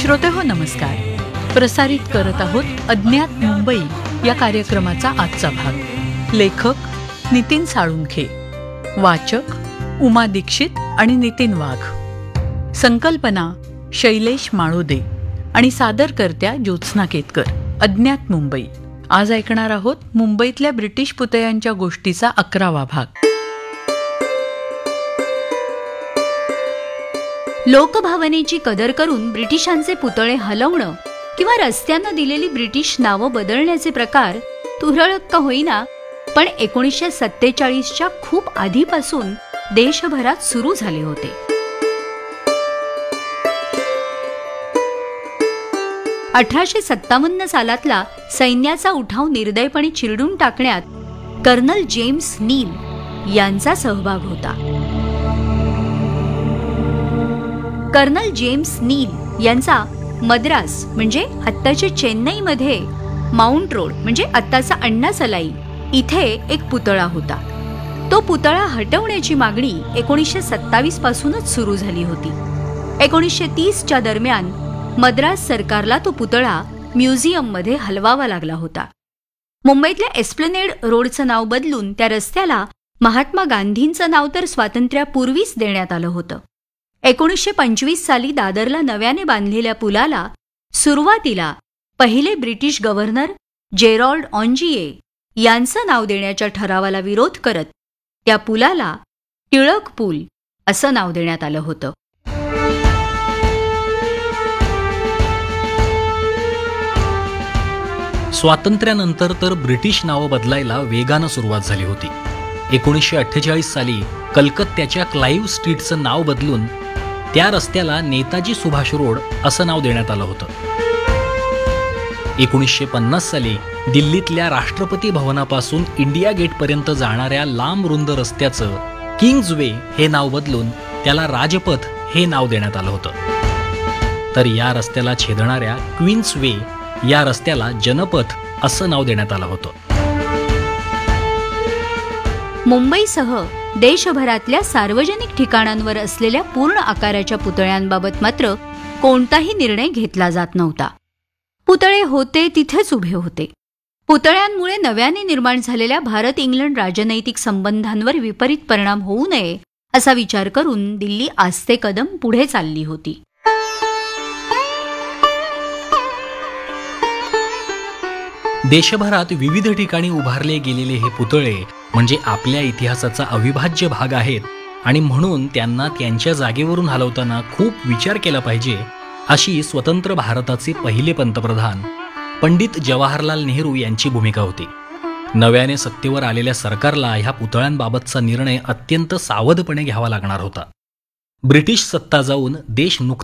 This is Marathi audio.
श्रोतेहो नमस्कार. प्रसारित करत आहोत अज्ञात मुंबई या कार्यक्रमाचा आजचा भाग. लेखक नितीन साळुंखे, वाचक उमा दीक्षित आणि नितीन वाघ, संकल्पना शैलेश माळोदे आणि सादरकर्त्या ज्योत्स्ना केतकर. अज्ञात मुंबई. आज ऐकणार आहोत मुंबईतल्या ब्रिटिश पुतळ्यांच्या गोष्टीचा 11वा भाग. लोकभावनेची कदर करून ब्रिटिशांचे पुतळे हलवणं किंवा रस्त्यांना दिलेली ब्रिटिश नावं बदलण्याचे प्रकार तुरळक का होईना पण 1947च्या खूप आधीपासून देशभरात सुरू झाले होते. 1857 सालातला सैन्याचा उठाव निर्दयपणे चिरडून टाकण्यात कर्नल जेम्स नील यांचा सहभाग होता. कर्नल जेम्स नील यांचा मद्रास म्हणजे आत्ताच्या चेन्नईमध्ये माउंट रोड म्हणजे आत्ताचा अण्णा सलाई इथे एक पुतळा होता. तो पुतळा हटवण्याची मागणी 1927 पासूनच सुरू झाली होती. 1930च्या दरम्यान मद्रास सरकारला तो पुतळा म्युझियममध्ये हलवावा लागला होता. मुंबईतल्या एस्प्लनेड रोडचं नाव बदलून त्या रस्त्याला महात्मा गांधींचं नाव तर स्वातंत्र्यापूर्वीच देण्यात आलं होतं. 1925 साली दादरला नव्याने बांधलेल्या पुलाला सुरुवातीला पहिले ब्रिटिश गव्हर्नर जेरॉल्ड ऑन्जिये यांचं नाव देण्याच्या ठरावाला विरोध करत त्या पुलाला टिळक पूल असं नाव देण्यात आलं होतं. स्वातंत्र्यानंतर तर ब्रिटिश नावं बदलायला वेगानं सुरुवात झाली होती. 1948 साली कलकत्त्याच्या क्लाईव्ह स्ट्रीटचं नाव बदलून त्या रस्त्याला नेताजी सुभाष रोड असं नाव देण्यात आलं होतं. 1950 साली दिल्लीतल्या राष्ट्रपती भवनापासून इंडिया गेटपर्यंत जाणाऱ्या लांब रुंद रस्त्याचं किंग्ज वे हे नाव बदलून त्याला राजपथ हे नाव देण्यात आलं होतं. तर या रस्त्याला छेदणाऱ्या क्वीन्स वे या रस्त्याला जनपथ असं नाव देण्यात आलं होतं. मुंबईसह देशभरातल्या सार्वजनिक ठिकाणांवर असलेल्या पूर्ण आकाराच्या पुतळ्यांबाबत मात्र कोणताही निर्णय घेतला जात नव्हता. पुतळे होते तिथेच उभे होते. पुतळ्यांमुळे नव्याने निर्माण झालेल्या भारत इंग्लंड राजनैतिक संबंधांवर विपरीत परिणाम होऊ नये असा विचार करून दिल्ली आस्ते कदम पुढे चालली होती. देशभरात विविध ठिकाणी उभारले गेलेले हे पुतळे म्हणजे आपल्या इतिहासाचा अविभाज्य भाग आहेत आणि म्हणून त्यांना त्यांच्या जागेवरून हलवताना खूप विचार केला पाहिजे अशी स्वतंत्र भारताचे पहिले पंतप्रधान पंडित जवाहरलाल नेहरू यांची भूमिका होती. नव्याने सत्तेवर आलेल्या सरकारला ह्या पुतळ्यांबाबतचा निर्णय अत्यंत सावधपणे घ्यावा लागणार होता. ब्रिटिश सत्ता जाऊन देश